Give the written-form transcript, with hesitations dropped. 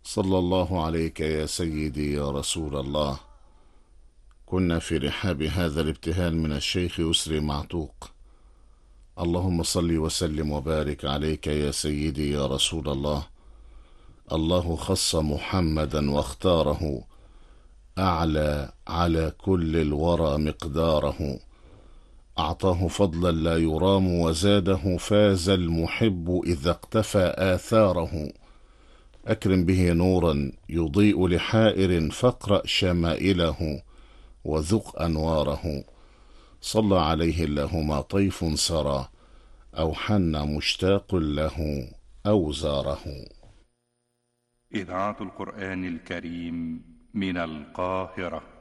صلى الله عليك يا سيدي يا رسول الله. كنا في رحاب هذا الابتهال من الشيخ يسري معتوق. اللهم صل وسلم وبارك عليك يا سيدي يا رسول الله. الله خص محمدا واختاره، أعلى على كل الورى مقداره. أعطاه فضلا لا يرام وزاده، فاز المحب إذا اقتفى آثاره. أكرم به نورا يضيء لحائر، فاقرأ شمائله وذق أنواره. صلى عليه الله ما طيف سرى، أو حن مشتاق له أو زاره. إذاعة القرآن الكريم من القاهرة.